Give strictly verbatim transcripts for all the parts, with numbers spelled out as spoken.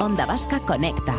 Onda Vasca Conecta.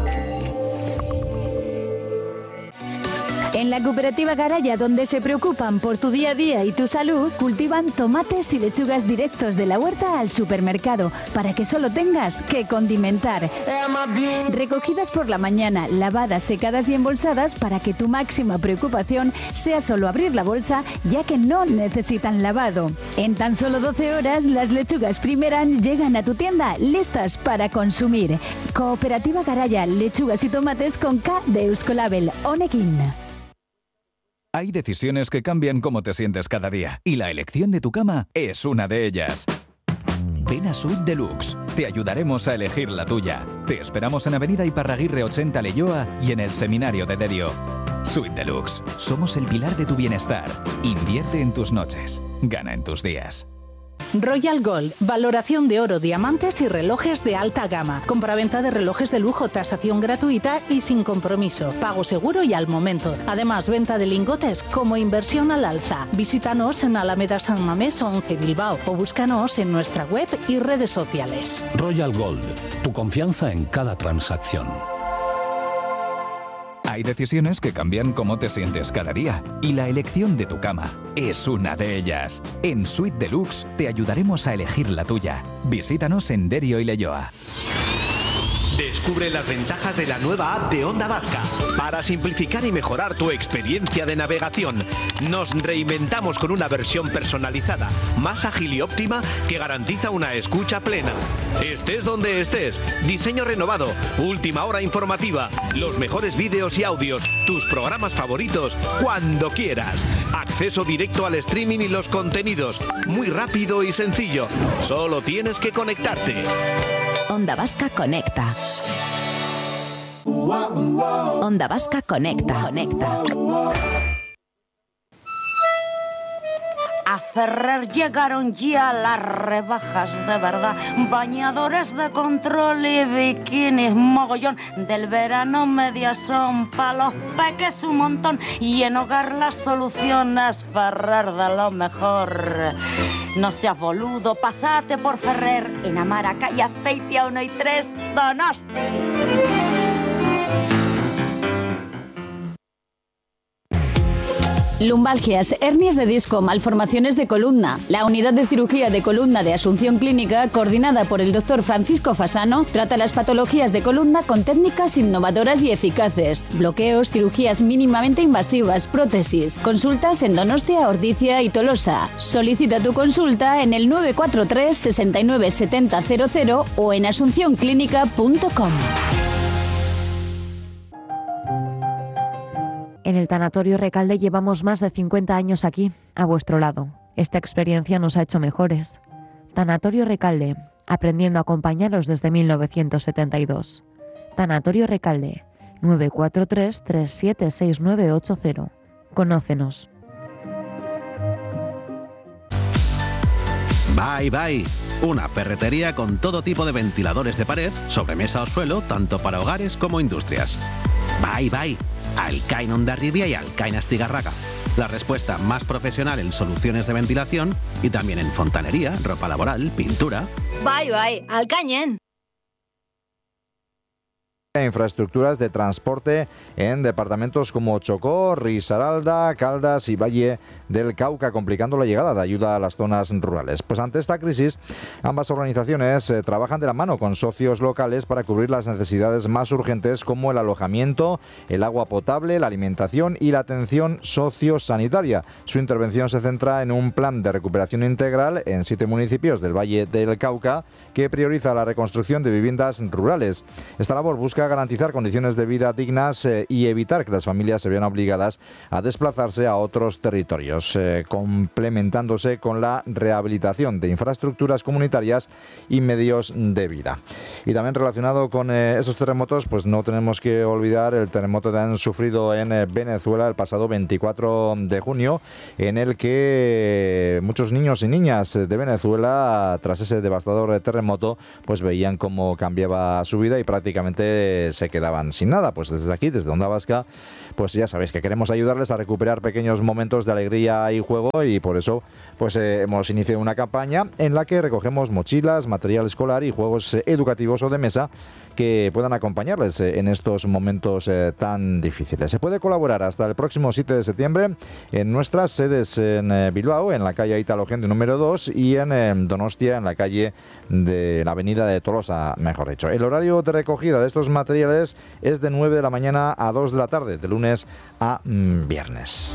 En la cooperativa Garaya, donde se preocupan por tu día a día y tu salud, cultivan tomates y lechugas directos de la huerta al supermercado, para que solo tengas que condimentar. Recogidas por la mañana, lavadas, secadas y embolsadas, para que tu máxima preocupación sea solo abrir la bolsa, ya que no necesitan lavado. En tan solo doce horas, las lechugas Primeran llegan a tu tienda listas para consumir. Cooperativa Garaya, lechugas y tomates con K de Euskolabel, Honekin. Hay decisiones que cambian cómo te sientes cada día, y la elección de tu cama es una de ellas. Ven a Suite Deluxe. Te ayudaremos a elegir la tuya. Te esperamos en Avenida Iparraguirre ochenta Leioa y en el Seminario de Derio. Suite Deluxe. Somos el pilar de tu bienestar. Invierte en tus noches. Gana en tus días. Royal Gold, valoración de oro, diamantes y relojes de alta gama. Compraventa de relojes de lujo, tasación gratuita y sin compromiso. Pago seguro y al momento. Además, venta de lingotes como inversión al alza. Visítanos en Alameda San Mamés once Bilbao o búscanos en nuestra web y redes sociales. Royal Gold, tu confianza en cada transacción. Hay decisiones que cambian cómo te sientes cada día, y la elección de tu cama es una de ellas. En Suite Deluxe te ayudaremos a elegir la tuya. Visítanos en Derio y Leioa. Descubre las ventajas de la nueva app de Onda Vasca. Para simplificar y mejorar tu experiencia de navegación, nos reinventamos con una versión personalizada, más ágil y óptima, que garantiza una escucha plena. Estés donde estés, diseño renovado, última hora informativa, los mejores vídeos y audios, tus programas favoritos, cuando quieras. Acceso directo al streaming y los contenidos, muy rápido y sencillo. Solo tienes que conectarte. Onda Vasca Conecta. Onda Vasca Conecta. Conecta. A Ferrer llegaron ya las rebajas de verdad. Bañadores de control y bikinis mogollón. Del verano media son pa' los peques un montón. Y en hogar las soluciones Ferrer de lo mejor. No seas boludo, pasate por Ferrer. En Amara, calle Azpeitia uno y tres, Donosti. Lumbalgias, hernias de disco, malformaciones de columna. La unidad de cirugía de columna de Asunción Clínica, coordinada por el doctor Francisco Fasano, trata las patologías de columna con técnicas innovadoras y eficaces. Bloqueos, cirugías mínimamente invasivas, prótesis. Consultas en Donostia, Ordizia y Tolosa. Solicita tu consulta en el nueve cuatro tres, sesenta y nueve, setenta, cero cero o en asunción clínica punto com. En el Tanatorio Recalde llevamos más de cincuenta años aquí, a vuestro lado. Esta experiencia nos ha hecho mejores. Tanatorio Recalde, aprendiendo a acompañaros desde mil novecientos setenta y dos. Tanatorio Recalde, nueve cuatro tres, tres siete seis nueve ocho cero. Conócenos. Bye Bye, una ferretería con todo tipo de ventiladores de pared, sobremesa o suelo, tanto para hogares como industrias. Bye Bye, Alcain Hondarribia y Alcain Astigarraga. La respuesta más profesional en soluciones de ventilación y también en fontanería, ropa laboral, pintura. Bye Bye, Alcañen. Infraestructuras de transporte en departamentos como Chocó, Risaralda, Caldas y Valle del Cauca, complicando la llegada de ayuda a las zonas rurales. Pues ante esta crisis, ambas organizaciones eh, trabajan de la mano con socios locales para cubrir las necesidades más urgentes, como el alojamiento, el agua potable, la alimentación y la atención sociosanitaria. Su intervención se centra en un plan de recuperación integral en siete municipios del Valle del Cauca que prioriza la reconstrucción de viviendas rurales. Esta labor busca garantizar condiciones de vida dignas eh, y evitar que las familias se vean obligadas a desplazarse a otros territorios, eh, complementándose con la rehabilitación de infraestructuras comunitarias y medios de vida. Y también relacionado con eh, esos terremotos, pues no tenemos que olvidar el terremoto que han sufrido en eh, Venezuela el pasado veinticuatro de junio, en el que muchos niños y niñas de Venezuela, tras ese devastador terremoto, pues veían cómo cambiaba su vida y prácticamente eh, se quedaban sin nada. Pues desde aquí, desde Onda Vasca, pues ya sabéis que queremos ayudarles a recuperar pequeños momentos de alegría y juego, y por eso pues eh, hemos iniciado una campaña en la que recogemos mochilas, material escolar y juegos eh, educativos o de mesa que puedan acompañarles eh, en estos momentos eh, tan difíciles. Se puede colaborar hasta el próximo siete de septiembre en nuestras sedes en eh, Bilbao, en la calle Italo Gente número dos, y en eh, Donostia, en la calle de la avenida de Tolosa, mejor dicho. El horario de recogida de estos materiales es de nueve de la mañana a dos de la tarde, de lunes a mm, viernes.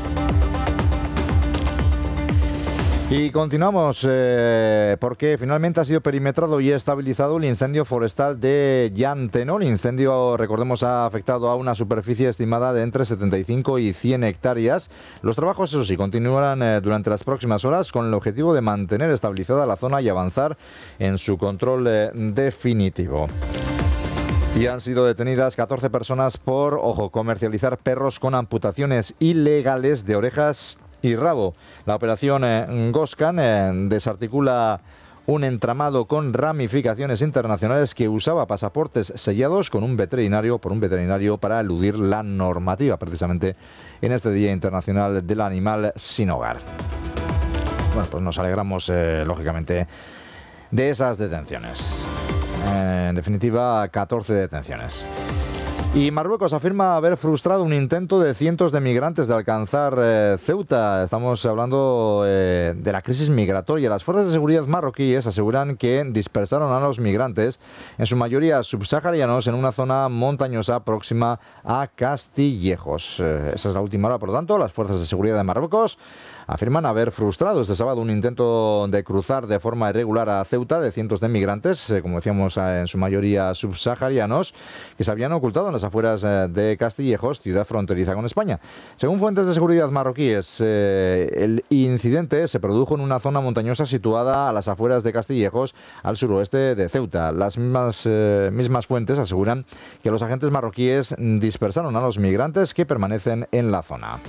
Y continuamos eh, porque finalmente ha sido perimetrado y estabilizado el incendio forestal de Llanteno. El incendio, recordemos, ha afectado a una superficie estimada de entre setenta y cinco y cien hectáreas. Los trabajos, eso sí, continuarán eh, durante las próximas horas con el objetivo de mantener estabilizada la zona y avanzar en su control eh, definitivo. Y han sido detenidas catorce personas por, ojo, comercializar perros con amputaciones ilegales de orejas y rabo. La operación eh, Goscan eh, desarticula un entramado con ramificaciones internacionales que usaba pasaportes sellados con un veterinario por un veterinario para eludir la normativa, precisamente en este Día Internacional del Animal Sin Hogar. Bueno, pues nos alegramos, eh, lógicamente, de esas detenciones. Eh, en definitiva, catorce detenciones. Y Marruecos afirma haber frustrado un intento de cientos de migrantes de alcanzar eh, Ceuta. Estamos hablando eh, de la crisis migratoria. Las fuerzas de seguridad marroquíes aseguran que dispersaron a los migrantes, en su mayoría subsaharianos, en una zona montañosa próxima a Castillejos. Eh, esa es la última hora, por lo tanto. Las fuerzas de seguridad de Marruecos afirman haber frustrado este sábado un intento de cruzar de forma irregular a Ceuta de cientos de migrantes, eh, como decíamos, eh, en su mayoría subsaharianos, que se habían ocultado en las afueras eh, de Castillejos, ciudad fronteriza con España. Según fuentes de seguridad marroquíes, eh, el incidente se produjo en una zona montañosa situada a las afueras de Castillejos, al suroeste de Ceuta. Las mismas, eh, mismas fuentes aseguran que los agentes marroquíes dispersaron a los migrantes que permanecen en la zona.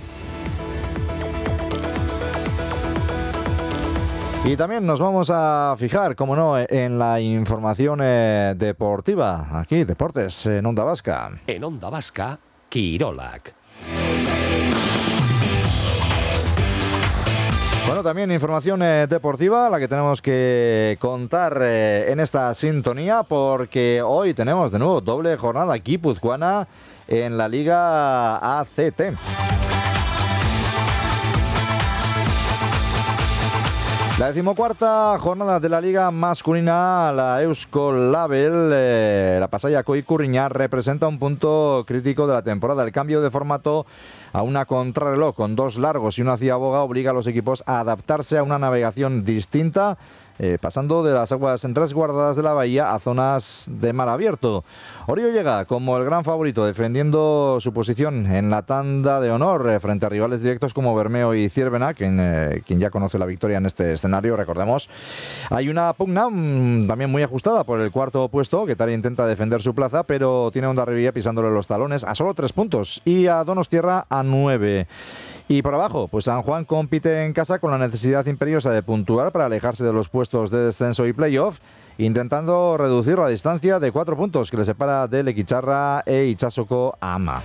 Y también nos vamos a fijar, como no, en la información eh, deportiva. Aquí, deportes en Onda Vasca. En Onda Vasca, Kirolak. Bueno, también información eh, deportiva, la que tenemos que contar eh, en esta sintonía, porque hoy tenemos de nuevo doble jornada guipuzcoana en la Liga A C T. La decimocuarta jornada de la Liga masculina, la Eusko Label, eh, la Pasaiako Ikurriña, representa un punto crítico de la temporada. El cambio de formato a una contrarreloj con dos largos y una ciaboga obliga a los equipos a adaptarse a una navegación distinta, eh, pasando de las aguas resguardadas de la bahía a zonas de mar abierto. Orio llega como el gran favorito, defendiendo su posición en la tanda de honor eh, frente a rivales directos como Bermeo y Ciervena, quien, eh, quien ya conoce la victoria en este escenario, recordemos. Hay una pugna mmm, también muy ajustada por el cuarto puesto. Getaria intenta defender su plaza, pero tiene Hondarribia pisándole los talones a solo tres puntos y a Donostierra a nueve. Y por abajo, pues San Juan compite en casa con la necesidad imperiosa de puntuar para alejarse de los puestos de descenso y playoff, intentando reducir la distancia de cuatro puntos que le separa del Equicharra e Itsasoko Ama.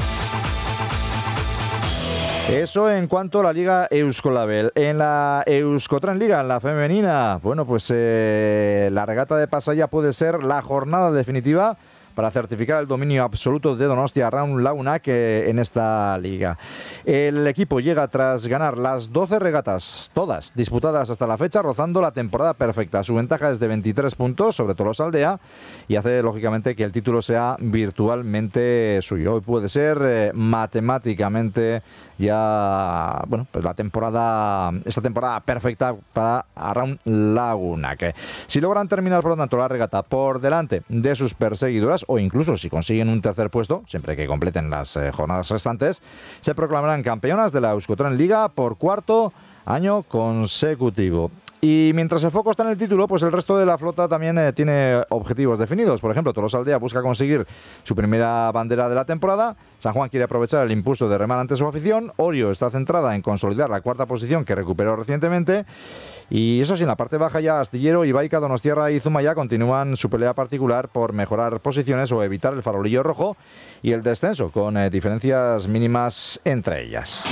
Eso en cuanto a la Liga Euskolabel. En la Euskotren Liga, en la femenina, bueno, pues eh, la regata de Pasaia puede ser la jornada definitiva para certificar el dominio absoluto de Donostia Arraun Lagunak en esta liga. El equipo llega tras ganar las doce regatas, todas disputadas hasta la fecha, rozando la temporada perfecta. Su ventaja es de veintitrés puntos sobre Tolosaldea y hace, lógicamente, que el título sea virtualmente suyo. Hoy puede ser eh, matemáticamente ya, bueno, pues la temporada, esta temporada perfecta para Arraun Lagunak. Si logran terminar, por lo tanto, la regata por delante de sus perseguidoras, o incluso si consiguen un tercer puesto, siempre que completen las eh, jornadas restantes, se proclamarán campeonas de la Euskotren Liga por cuarto año consecutivo. Y mientras el foco está en el título, pues el resto de la flota también eh, tiene objetivos definidos. Por ejemplo, Tolosaldea busca conseguir su primera bandera de la temporada. San Juan quiere aprovechar el impulso de remar ante su afición. Orio está centrada en consolidar la cuarta posición que recuperó recientemente. Y eso sí, en la parte baja ya Astillero, Ibaica, Donostiarra y Zumaya continúan su pelea particular por mejorar posiciones o evitar el farolillo rojo y el descenso, con eh, diferencias mínimas entre ellas.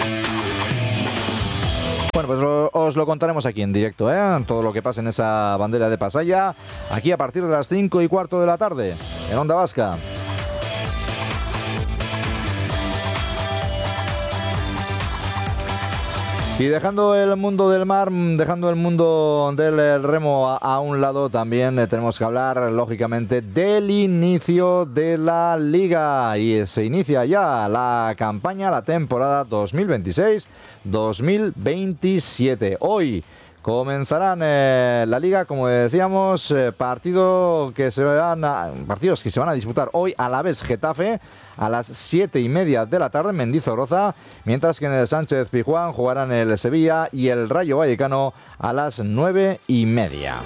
Bueno, pues lo, os lo contaremos aquí en directo, ¿eh? Todo lo que pasa en esa bandera de Pasaya, aquí a partir de las cinco y cuarto de la tarde, en Onda Vasca. Y dejando el mundo del mar, dejando el mundo del remo a, a un lado, también eh, tenemos que hablar, lógicamente, del inicio de la Liga. Y se inicia ya la campaña, la temporada dos mil veintiséis dos mil veintisiete. Hoy comenzarán eh, la Liga, como decíamos, eh, partido que se van a, partidos que se van a disputar hoy. Alavés Getafe a las siete y media de la tarde en Mendizorroza, mientras que en el Sánchez Pizjuán jugarán el Sevilla y el Rayo Vallecano a las nueve y media.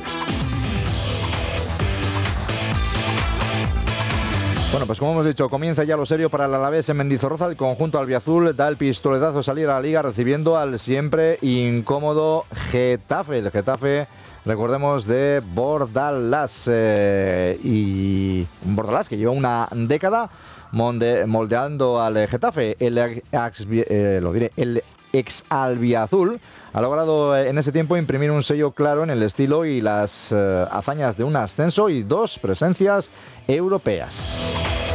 Bueno, pues como hemos dicho, comienza ya lo serio para el Alavés en Mendizorroza. El conjunto albiazul da el pistoletazo de salir a la Liga recibiendo al siempre incómodo Getafe. El Getafe, recordemos, de Bordalás. Eh, y Bordalás que lleva una década moldeando al Getafe. El, ex, eh, lo diré, el ex albiazul ha logrado en ese tiempo imprimir un sello claro en el estilo y las eh, hazañas de un ascenso y dos presencias europeas.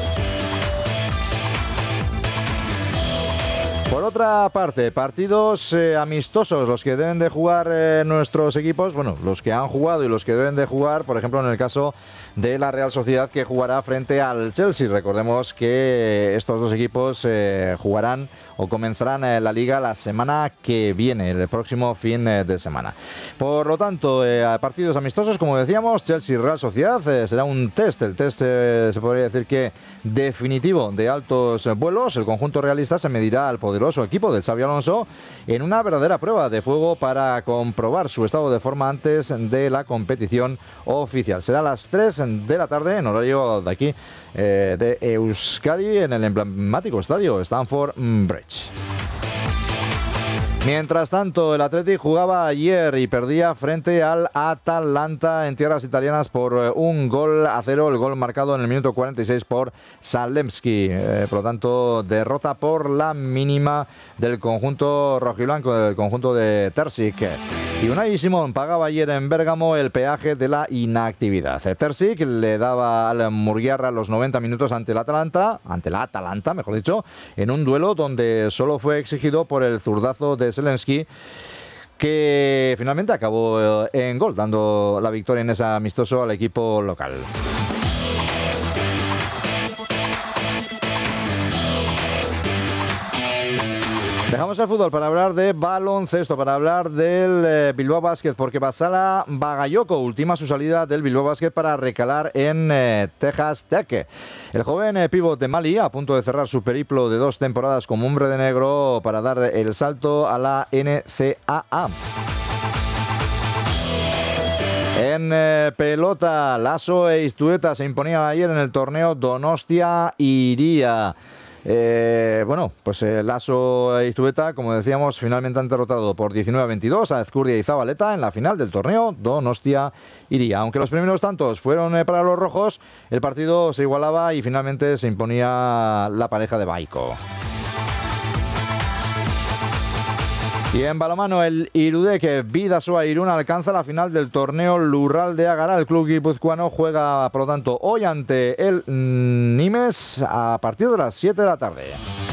Por otra parte, partidos eh, amistosos, los que deben de jugar eh, nuestros equipos, bueno, los que han jugado y los que deben de jugar, por ejemplo, en el caso de la Real Sociedad, que jugará frente al Chelsea. Recordemos que estos dos equipos eh, jugarán o comenzarán eh, la Liga la semana que viene, el próximo fin eh, de semana. Por lo tanto, eh, partidos amistosos, como decíamos, Chelsea-Real Sociedad, eh, será un test, el test eh, se podría decir que definitivo de altos vuelos. El conjunto realista se medirá al poderoso equipo de Xabi Alonso en una verdadera prueba de fuego para comprobar su estado de forma antes de la competición oficial. Será a las tres de la tarde en horario de aquí eh, de Euskadi, en el emblemático estadio Stamford Bridge. Mientras tanto, el Athletic jugaba ayer y perdía frente al Atalanta en tierras italianas por un gol a cero, el gol marcado en el minuto cuarenta y seis por Salemski. Eh, por lo tanto, derrota por la mínima del conjunto rojiblanco, del conjunto de Terzic. Y Unai Simón pagaba ayer en Bérgamo el peaje de la inactividad. Terzic le daba al Murguiarra los noventa minutos ante el Atalanta, ante la Atalanta, mejor dicho, en un duelo donde solo fue exigido por el zurdazo de Zelensky, que finalmente acabó en gol, dando la victoria en ese amistoso al equipo local. Dejamos el fútbol para hablar de baloncesto, para hablar del eh, Bilbao Basket, porque Basala Bagayoko ultima su salida del Bilbao Basket para recalar en eh, Texas Tech. El joven eh, pívot de Mali, a punto de cerrar su periplo de dos temporadas como hombre de negro para dar el salto a la N C A A. En eh, pelota, Lasso e Iztueta se imponían ayer en el torneo Donostia Iria. Eh, bueno, pues el Lasso e Iztueta, como decíamos, finalmente han derrotado por diecinueve a veintidós a Ezcurdia y Zabaleta en la final del torneo Donostia Iria. Aunque los primeros tantos fueron eh, para los rojos, el partido se igualaba y finalmente se imponía la pareja de Baiko. Y en balonmano, el Irudek Bidasoa Irún alcanza la final del torneo Lurral de Agara. El club guipuzcoano juega, por lo tanto, hoy ante el Nimes a partir de las siete de la tarde.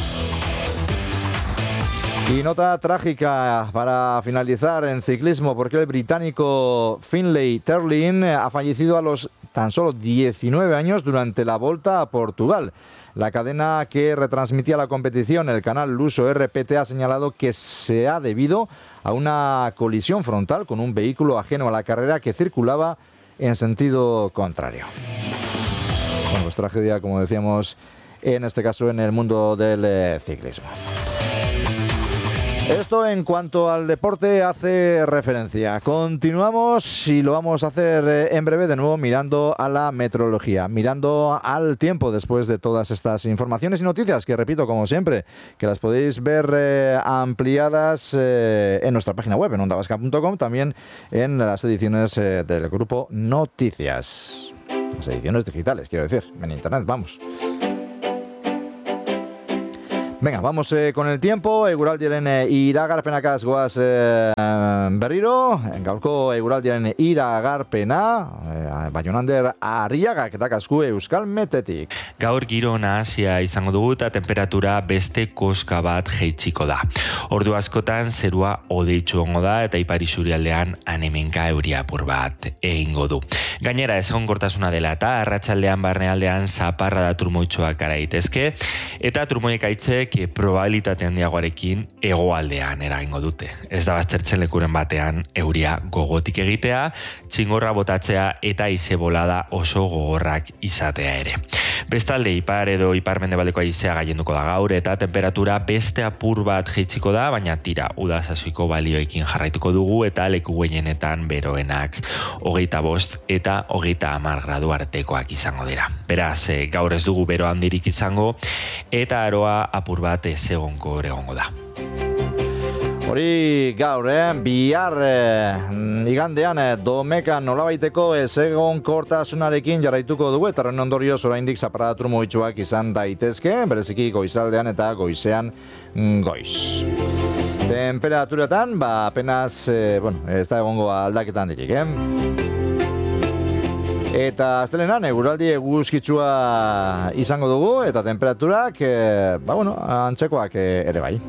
Y nota trágica para finalizar en ciclismo, porque el británico Finlay Terlin ha fallecido a los tan solo diecinueve años durante la Volta a Portugal. La cadena que retransmitía la competición, el canal luso R P T, ha señalado que se ha debido a una colisión frontal con un vehículo ajeno a la carrera que circulaba en sentido contrario. Bueno, pues tragedia, como decíamos, en este caso en el mundo del eh, ciclismo. Esto en cuanto al deporte hace referencia. Continuamos y lo vamos a hacer en breve de nuevo mirando a la meteorología, mirando al tiempo después de todas estas informaciones y noticias que, repito, como siempre, que las podéis ver eh, ampliadas eh, en nuestra página web, en onda vasca punto com, también en las ediciones eh, del grupo Noticias. Las ediciones digitales, quiero decir, en internet, vamos. Venga, vamos eh, con el tiempo. Eguraldiaren eh, iragarpenakaz goaz eh, berriro. Gaurko eguraldiaren iragarpena. Eh, Baionander Arriagak dakazku Euskal Metetik. Gaur giro nahasia izango dugu eta temperatura beste koska bat jaitsiko da. Ordu askotan zerua hodeitsu egongo da eta ipar isurialdean han-hemenka euri apur bat egingo du. Gainera ezegonkortasuna dela eta arratsaldean barnealdean zaparra da turmoitxoak gara daitezke eta turmoiek aitzek probabilitate handiagoarekin hegoaldean eragingo dute. Ez da baztertzen lekuren batean euria gogotik egitea, txingorra botatzea eta haize bolada oso gogorrak izatea ere. Bestalde ipar edo ipar-mendebaldeko haizea gailenduko da gaur eta temperatura beste apur bat jaitsiko da, baina tira uda sasoiko balioekin jarraituko dugu eta leku gehienetan beroenak hogeita bost eta hogeita hamar gradu artekoak izango dira. Beraz, gaur ez dugu bero handirik izango eta aroa apur bat ezegonko egongo da. Hori gaur, eh? bihar eh, igandean eh, domekan nolabaiteko ezegonkortasunarekin jarraituko dugu eta horren ondorioz oraindik zaparrada turmoitsuak izan daitezke, bereziki goizaldean eta goizean goiz. Temperaturetan, ba, apenas, eh, bueno, ez da egongo aldaketan dirik, eh? Eta astelenan eguraldi eguzkitsua izango dugu eta temperaturak eh, ba, bueno, antzekoak eh, ere bai.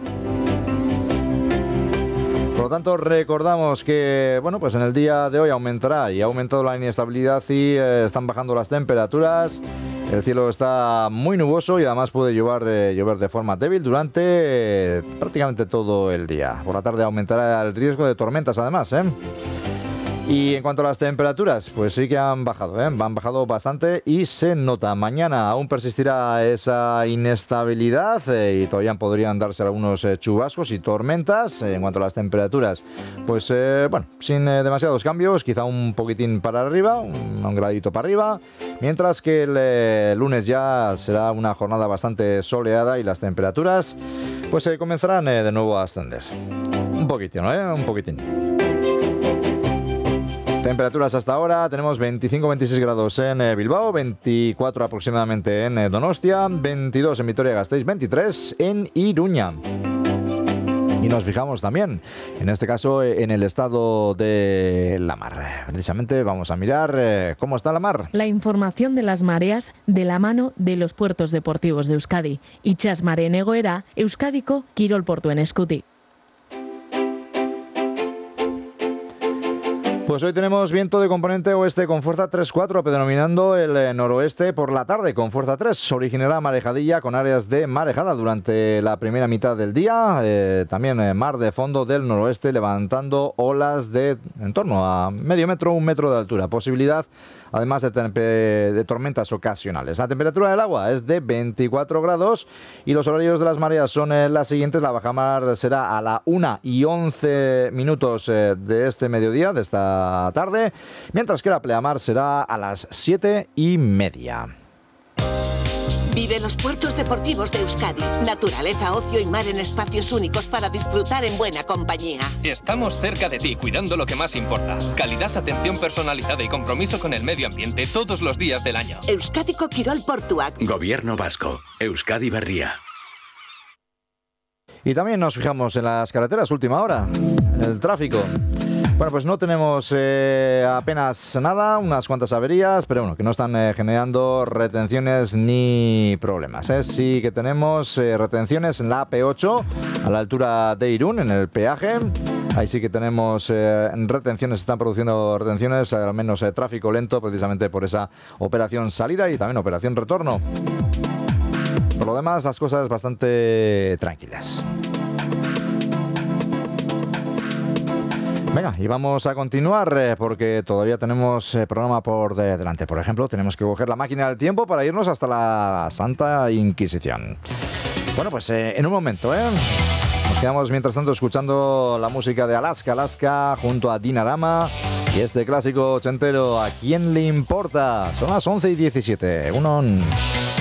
Por lo tanto, recordamos que bueno, pues en el día de hoy aumentará y ha aumentado la inestabilidad y eh, están bajando las temperaturas. El cielo está muy nuboso y además puede llover, eh, llover de forma débil durante eh, prácticamente todo el día. Por la tarde aumentará el riesgo de tormentas además, ¿eh? Y en cuanto a las temperaturas, pues sí que han bajado, ¿eh? Han bajado bastante y se nota. Mañana aún persistirá esa inestabilidad eh, y todavía podrían darse algunos eh, chubascos y tormentas. Eh, en cuanto a las temperaturas, pues eh, bueno, sin eh, demasiados cambios, quizá un poquitín para arriba, un, un gradito para arriba, mientras que el eh, lunes ya será una jornada bastante soleada y las temperaturas pues eh, comenzarán eh, de nuevo a ascender. Un poquitín, ¿no? ¿eh? Un poquitín. Temperaturas hasta ahora, tenemos veinticinco a veintiséis grados en eh, Bilbao, veinticuatro aproximadamente en eh, Donostia, veintidós en Vitoria-Gasteiz, veintitrés en Iruña. Y nos fijamos también, en este caso, en el estado de la mar. Precisamente vamos a mirar eh, cómo está la mar. La información de las mareas de la mano de los puertos deportivos de Euskadi. Itxas mareen egoera, Euskadiko kirol portuen eskutik. Pues hoy tenemos viento de componente oeste con fuerza tres cuatro, predominando el eh, noroeste por la tarde con fuerza tres. Originará marejadilla con áreas de marejada durante la primera mitad del día. Eh, también eh, mar de fondo del noroeste levantando olas de en torno a medio metro, un metro de altura. Posibilidad además de, de tormentas ocasionales. La temperatura del agua es de veinticuatro grados y los horarios de las mareas son eh, las siguientes. La bajamar será a la una y once minutos eh, de este mediodía, de esta tarde, mientras que la pleamar será a las siete y media. Vive los puertos deportivos de Euskadi. Naturaleza, ocio y mar en espacios únicos para disfrutar en buena compañía. Estamos cerca de ti, cuidando lo que más importa. Calidad, atención personalizada y compromiso con el medio ambiente todos los días del año. Euskadiko Kirol Portuak. Gobierno vasco. Euskadi Berria. Y también nos fijamos en las carreteras, última hora, el tráfico. Bueno, pues no tenemos eh, apenas nada, unas cuantas averías, pero bueno, que no están eh, generando retenciones ni problemas, ¿eh? Sí que tenemos eh, retenciones en la A P ocho, a la altura de Irún, en el peaje. Ahí sí que tenemos eh, retenciones, están produciendo retenciones, al menos eh, tráfico lento, precisamente por esa operación salida y también operación retorno. Por lo demás, las cosas bastante tranquilas. Venga, y vamos a continuar eh, porque todavía tenemos eh, programa por de delante. Por ejemplo, tenemos que coger la máquina del tiempo para irnos hasta la Santa Inquisición. Bueno, pues eh, en un momento, ¿eh? Nos Sigamos mientras tanto escuchando la música de Alaska, Alaska junto a Dinarama y este clásico ochentero, ¿a quién le importa? Son las once y diecisiete. Unon.